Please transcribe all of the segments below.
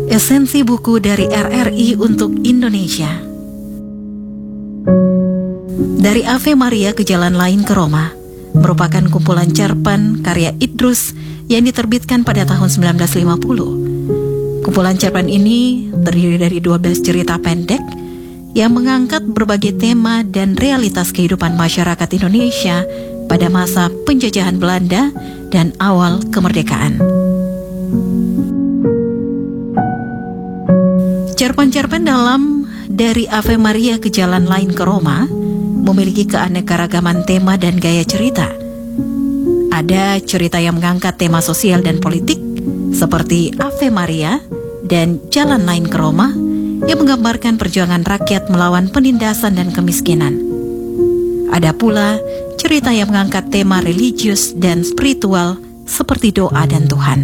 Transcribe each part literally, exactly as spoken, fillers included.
Esensi buku dari R R I untuk Indonesia. Dari Ave Maria ke Jalan Lain ke Roma merupakan kumpulan cerpen karya Idrus yang diterbitkan pada tahun sembilan belas lima puluh. Kumpulan cerpen ini terdiri dari dua belas cerita pendek yang mengangkat berbagai tema dan realitas kehidupan masyarakat Indonesia pada masa penjajahan Belanda dan awal kemerdekaan. Cerpen-cerpen dalam Dari Ave Maria ke Jalan Lain ke Roma memiliki keanekaragaman tema dan gaya cerita. Ada cerita yang mengangkat tema sosial dan politik seperti Ave Maria dan Jalan Lain ke Roma yang menggambarkan perjuangan rakyat melawan penindasan dan kemiskinan. Ada pula cerita yang mengangkat tema religius dan spiritual seperti doa dan Tuhan.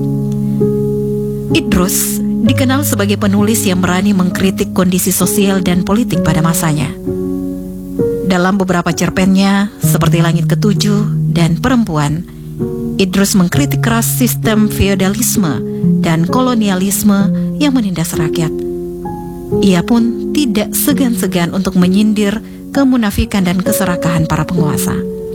Idrus dikenal sebagai penulis yang berani mengkritik kondisi sosial dan politik pada masanya. Dalam beberapa cerpennya, seperti Langit Ketujuh dan Perempuan, Idrus mengkritik keras sistem feodalisme dan kolonialisme yang menindas rakyat. Ia pun tidak segan-segan untuk menyindir kemunafikan dan keserakahan para penguasa.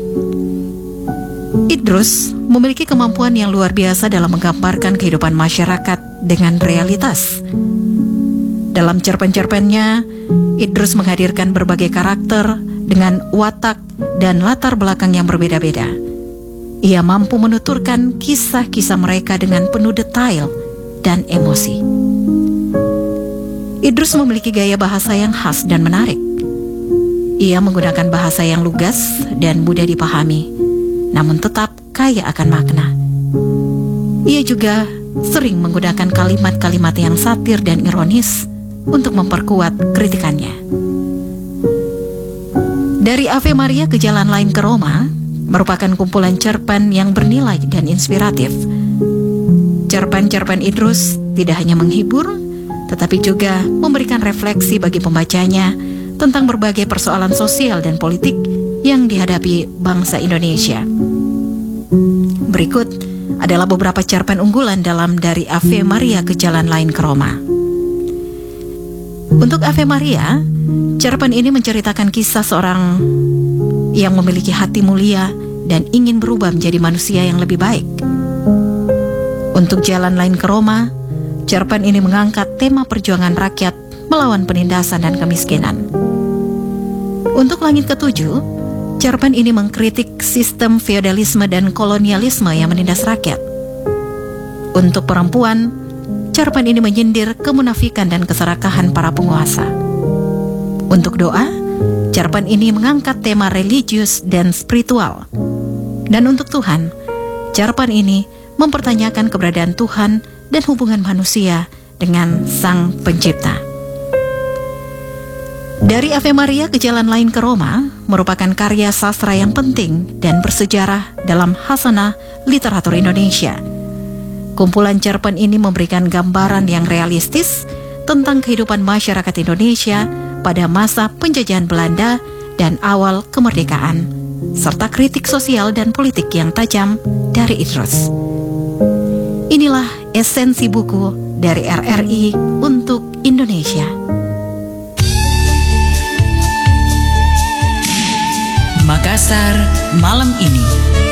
Idrus memiliki kemampuan yang luar biasa dalam menggambarkan kehidupan masyarakat dengan realitas. Dalam cerpen-cerpennya, Idrus menghadirkan berbagai karakter dengan watak dan latar belakang yang berbeda-beda. Ia mampu menuturkan kisah-kisah mereka dengan penuh detail dan emosi. Idrus memiliki gaya bahasa yang khas dan menarik. Ia menggunakan bahasa yang lugas dan mudah dipahami, namun tetap kaya akan makna. Ia juga sering menggunakan kalimat-kalimat yang satir dan ironis untuk memperkuat kritikannya. Dari Ave Maria ke Jalan Lain ke Roma merupakan kumpulan cerpen yang bernilai dan inspiratif. Cerpen-cerpen Idrus tidak hanya menghibur, tetapi juga memberikan refleksi bagi pembacanya tentang berbagai persoalan sosial dan politik yang dihadapi bangsa Indonesia. Berikut adalah beberapa cerpen unggulan dalam Dari Ave Maria ke Jalan Lain ke Roma. Untuk Ave Maria, cerpen ini menceritakan kisah seorang yang memiliki hati mulia dan ingin berubah menjadi manusia yang lebih baik. Untuk Jalan Lain ke Roma, cerpen ini mengangkat tema perjuangan rakyat melawan penindasan dan kemiskinan. Untuk Langit Ketujuh, cerpen ini mengkritik sistem feodalisme dan kolonialisme yang menindas rakyat. Untuk Perempuan, cerpen ini menyindir kemunafikan dan keserakahan para penguasa. Untuk Doa, cerpen ini mengangkat tema religius dan spiritual. Dan untuk Tuhan, cerpen ini mempertanyakan keberadaan Tuhan dan hubungan manusia dengan Sang Pencipta. Dari Ave Maria ke Jalan Lain ke Roma merupakan karya sastra yang penting dan bersejarah dalam khasanah literatur Indonesia. Kumpulan cerpen ini memberikan gambaran yang realistis tentang kehidupan masyarakat Indonesia pada masa penjajahan Belanda dan awal kemerdekaan, serta kritik sosial dan politik yang tajam dari Idrus. Inilah esensi buku dari R R I untuk Indonesia. Makassar malam ini.